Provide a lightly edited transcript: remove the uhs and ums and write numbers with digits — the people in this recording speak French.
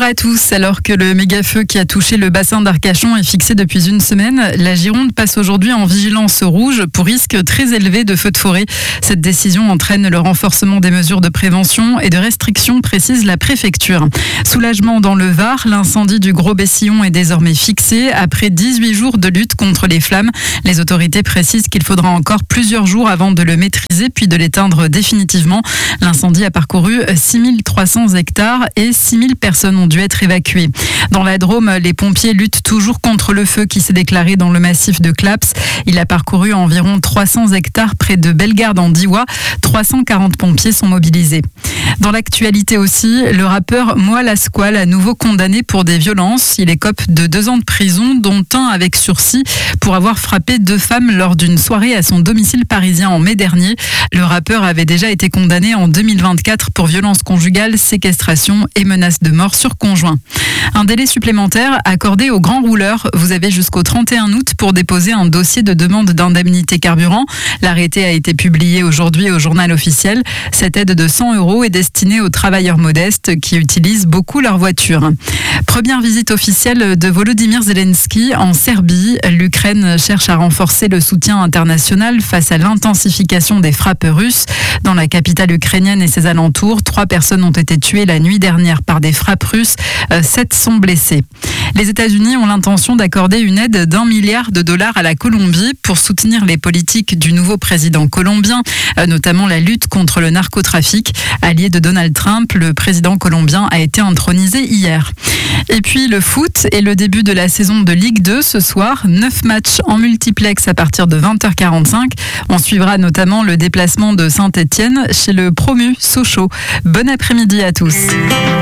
à tous. Alors que le méga-feu qui a touché le bassin d'Arcachon est fixé depuis une semaine, la Gironde passe aujourd'hui en vigilance rouge pour risque très élevé de feux de forêt. Cette décision entraîne le renforcement des mesures de prévention et de restriction, précise la préfecture. Soulagement dans le Var, l'incendie du Gros Bessillon est désormais fixé après 18 jours de lutte contre les flammes. Les autorités précisent qu'il faudra encore plusieurs jours avant de le maîtriser puis de l'éteindre définitivement. L'incendie a parcouru 6300 hectares et 6000 personnes ont dû être évacuées. Dans la Drôme, les pompiers luttent toujours contre le feu qui s'est déclaré dans le massif de Claps. Il a parcouru environ 300 hectares près de Bellegarde en Diois. 340 pompiers sont mobilisés. Dans l'actualité aussi, le rappeur Moi Lasquale à nouveau condamné pour des violences. Il écope de 2 ans de prison, dont un avec sursis pour avoir frappé 2 femmes lors d'une soirée à son domicile parisien en mai dernier. Le rappeur avait déjà été condamné en 2024 pour violence conjugale, séquestration et menace de mort sur conjoint. Un délai supplémentaire accordé aux grands rouleurs. Vous avez jusqu'au 31 août pour déposer un dossier de demande d'indemnité carburant. L'arrêté a été publié aujourd'hui au journal officiel. Cette aide de 100 € est destinée aux travailleurs modestes qui utilisent beaucoup leur voiture. Première visite officielle de Volodymyr Zelensky en Serbie. L'Ukraine cherche à renforcer le soutien international face à l'intensification des frappes russes. Dans la capitale ukrainienne et ses alentours, 3 personnes ont été tuées la nuit dernière par des frappes russes. 7 sont blessés. Les États-Unis ont l'intention d'accorder une aide d'$1 milliard à la Colombie pour soutenir les politiques du nouveau président colombien, notamment la lutte contre le narcotrafic. Allié de Donald Trump, le président colombien a été intronisé hier. Et puis le foot et le début de la saison de Ligue 2 ce soir. 9 matchs en multiplex à partir de 20h45. On suivra notamment le déplacement de Saint-Etienne chez le promu Sochaux. Bon après-midi à tous.